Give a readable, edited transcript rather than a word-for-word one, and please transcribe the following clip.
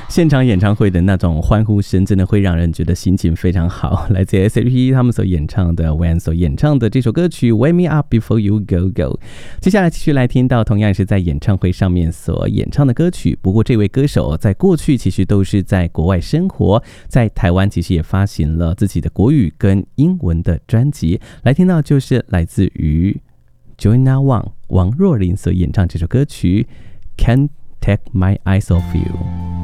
现场演唱会的那种欢呼声真的会让人觉得心情非常好。来自 S.H.E 他们所演唱的 When 所演唱的这首歌曲 Wake Me Up Before You Go Go。 接下来继续来听到同样是在演唱会上面所演唱的歌曲，不过这位歌手在过去其实都是在国外生活，在台湾其实也发行了自己的国语跟英文的专辑。来听到就是来自于 Joanna Wang 王若琳所演唱这首歌曲 Can't Take My Eyes Off You。